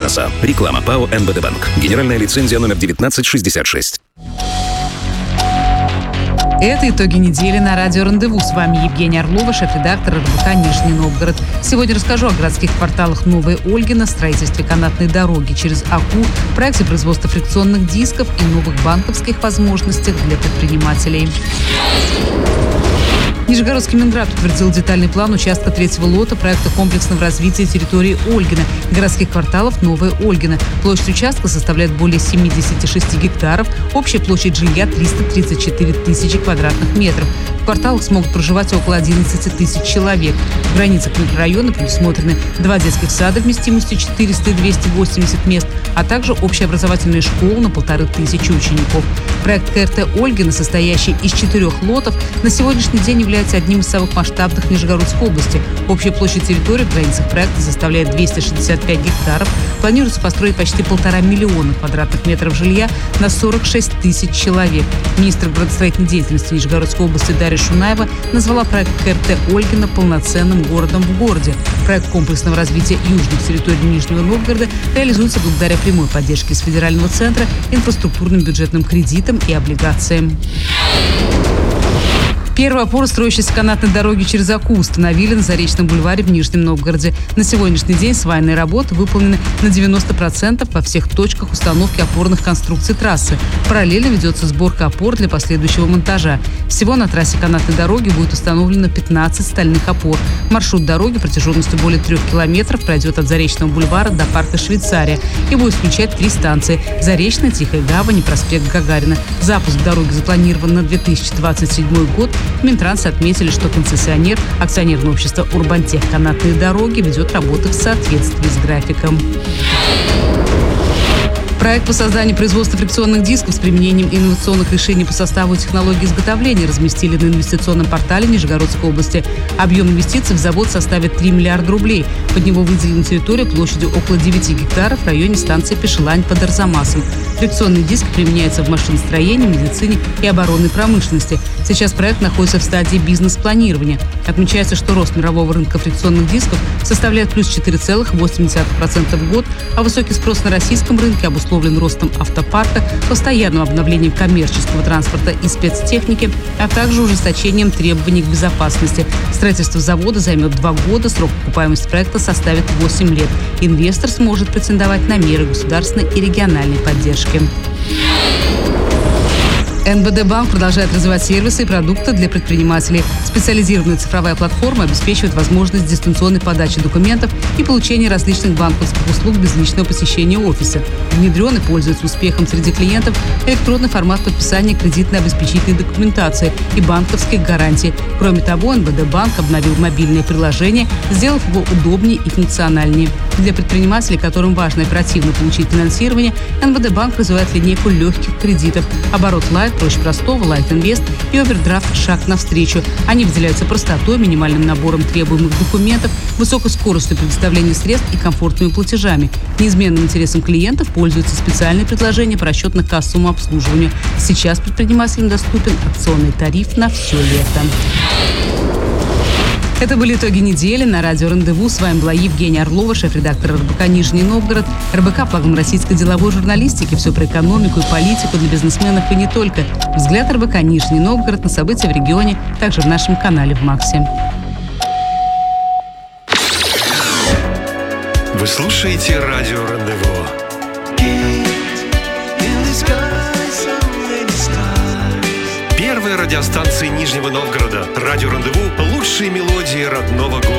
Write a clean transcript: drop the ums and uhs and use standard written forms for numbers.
бизнеса. Реклама. ПАО «НБД Банк». Генеральная лицензия номер 1966. Это итоги недели на радио «Рандеву». С вами Евгения Орлова, шеф-редактор РБК «Нижний Новгород». Сегодня расскажу о городских кварталах Новая Ольгина, строительстве канатной дороги через Аку, проекте производства фрикционных дисков и новых банковских возможностях для предпринимателей. Нижегородский Минздрав утвердил детальный план участка третьего лота проекта комплексного развития территории Ольгина, городских кварталов Новая Ольгина. Площадь участка составляет более 76 гектаров, общая площадь жилья 334 тысячи квадратных метров. В кварталах смогут проживать около 11 тысяч человек. В границах микрорайона предусмотрены 2 детских сада вместимостью 400 и 280 мест, а также общеобразовательные школы на 1500 учеников. Проект КРТ Ольгина, состоящий из 4 лотов, на сегодняшний день является одним из самых масштабных Нижегородской области. Общая площадь территории в границах проекта составляет 265 гектаров. Планируется построить почти 1,5 миллиона квадратных метров жилья на 46 тысяч человек. Министр градостроительной деятельности Нижегородской области Дарья Шунаева назвала проект КРТ Ольгина полноценным городом в городе. Проект комплексного развития южных территорий Нижнего Новгорода реализуется благодаря прямой поддержке из федерального центра, инфраструктурным бюджетным кредитам и облигациям. Первую опору строящейся канатной дороги через Аку установили на Заречном бульваре в Нижнем Новгороде. На сегодняшний день свайные работы выполнены на 90% во всех точках установки опорных конструкций трассы. Параллельно ведется сборка опор для последующего монтажа. Всего на трассе канатной дороги будет установлено 15 стальных опор. Маршрут дороги протяженностью более 3 километров пройдет от Заречного бульвара до парка Швейцария и будет включать 3 станции – Заречная, Тихая гавань и проспект Гагарина. Запуск дороги запланирован на 2027 год. В Минтрансе отметили, что концессионер, акционерное общество «Урбантех канатные дороги», ведет работы в соответствии с графиком. Проект по созданию производства фрикционных дисков с применением инновационных решений по составу и технологии изготовления разместили на инвестиционном портале Нижегородской области. Объем инвестиций в завод составит 3 миллиарда рублей. Под него выделена территория площадью около 9 гектаров в районе станции Пешелань под Арзамасом. Фрикционные диски применяются в машиностроении, медицине и оборонной промышленности. Сейчас проект находится в стадии бизнес-планирования. Отмечается, что рост мирового рынка фрикционных дисков составляет плюс 4,8% в год, а высокий спрос на российском рынке обусловлен ростом автопарка, постоянным обновлением коммерческого транспорта и спецтехники, а также ужесточением требований к безопасности. Строительство завода займет 2 года, срок окупаемости проекта составит 8 лет. Инвестор сможет претендовать на меры государственной и региональной поддержки. НБД Банк продолжает развивать сервисы и продукты для предпринимателей. Специализированная цифровая платформа обеспечивает возможность дистанционной подачи документов и получения различных банковских услуг без личного посещения офиса. Внедрен и пользуется успехом среди клиентов электронный формат подписания кредитно-обеспечительной документации и банковских гарантий. Кроме того, НБД Банк обновил мобильное приложение, сделав его удобнее и функциональнее. Для предпринимателей, которым важно оперативно получить финансирование, НБД Банк развивает линейку легких кредитов. Оборот Лайт, проще простого, Лайт Инвест и овердрафт «Шаг навстречу». Они выделяются простотой, минимальным набором требуемых документов, высокой скоростью предоставления средств и комфортными платежами. Неизменным интересом клиентов пользуются специальные предложения по расчетно-кассовому обслуживанию. Сейчас предпринимателям доступен акционный тариф на все лето. Это были итоги недели на радио «Рандеву». С вами была Евгения Орлова, шеф-редактор РБК «Нижний Новгород». РБК – флагман российской деловой журналистики. Все про экономику и политику для бизнесменов и не только. Взгляд РБК «Нижний Новгород» на события в регионе, также в нашем канале в Максе. Вы слушаете радио «Рандеву». Первая радиостанция Нижнего Новгорода. Радио «Рандеву» – лучшие мелодии родного города.